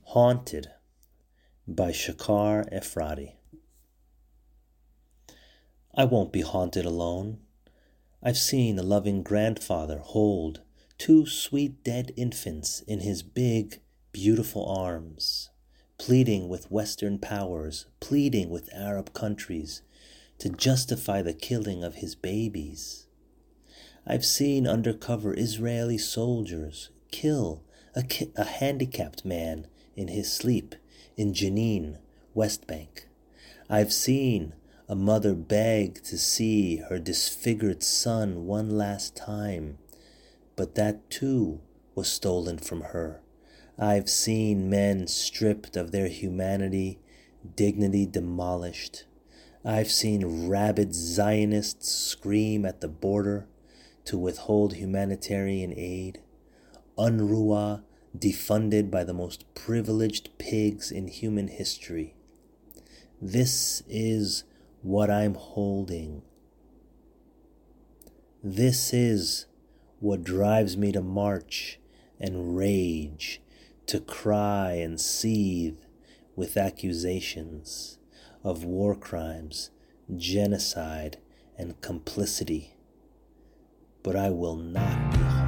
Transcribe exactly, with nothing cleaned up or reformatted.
Haunted by Shakar Efrati. I won't be haunted alone. I've seen a loving grandfather hold two sweet dead infants in his big, beautiful arms, pleading with Western powers, pleading with Arab countries to justify the killing of his babies. I've seen undercover Israeli soldiers kill a, ki- a handicapped man in his sleep in Jenin, West Bank. I've seen a mother beg to see her disfigured son one last time, but that too was stolen from her. I've seen men stripped of their humanity, dignity demolished. I've seen rabid Zionists scream at the border to withhold humanitarian aid. UNRWA defunded by the most privileged pigs in human history. This is what I'm holding. This is what drives me to march and rage, to cry and seethe with accusations of war crimes, genocide, and complicity. But I will not be